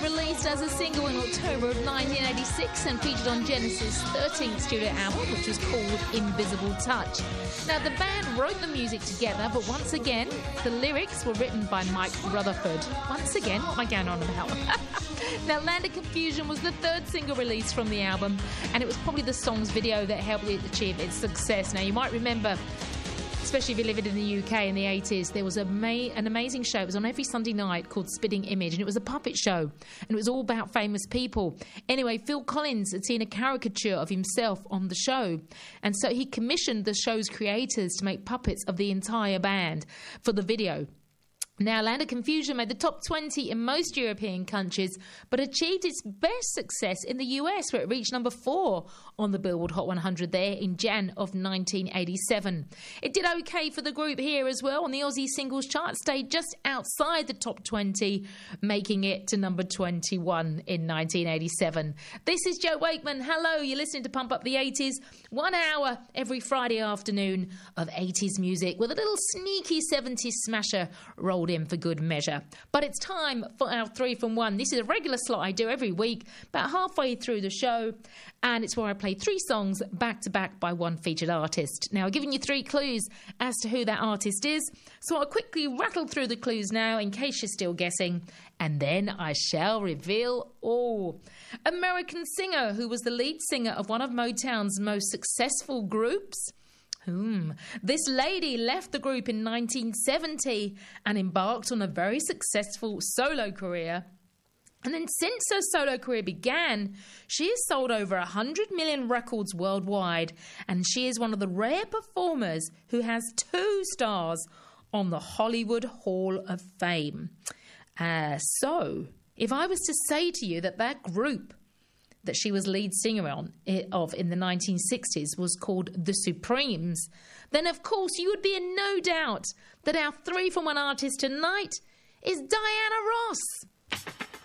released as a single in October of 1986 and featured on Genesis' 13th studio album, which was called Invisible Touch. Now, the band wrote the music together, but once again, the lyrics were written by Mike Rutherford. Once again, what am I going on about? Now, Land of Confusion was the third single released from the album, and it was probably the song's video that helped it achieve its success. Now, you might remember, especially if you lived in the UK in the 80s, there was an amazing show. It was on every Sunday night called Spitting Image, and it was a puppet show, and it was all about famous people. Anyway, Phil Collins had seen a caricature of himself on the show, and so he commissioned the show's creators to make puppets of the entire band for the video. Now, Land of Confusion made the top 20 in most European countries, but achieved its best success in the US, where it reached number 4 on the Billboard Hot 100 there in Jan of 1987. It did okay for the group here as well on the Aussie singles chart, stayed just outside the top 20, making it to number 21 in 1987. This is Jo Wakeman. Hello, you're listening to Pump Up the 80s, 1 hour every Friday afternoon of 80s music with a little sneaky 70s smasher rolled in for good measure. But it's time for our 3 from 1. This is a regular slot I do every week, about halfway through the show, and it's where I play 3 songs back to back by one featured artist. Now, I've given you 3 clues as to who that artist is, so I'll quickly rattle through the clues now in case you're still guessing, and then I shall reveal all. American singer who was the lead singer of one of Motown's most successful groups. This lady left the group in 1970 and embarked on a very successful solo career. And then since her solo career began, she has sold over 100 million records worldwide, and she is one of the rare performers who has 2 stars on the Hollywood Hall of Fame. So, if I was to say to you that group that she was lead singer of in the 1960s was called The Supremes, then of course you would be in no doubt that our 3 from 1 artist tonight is Diana Ross.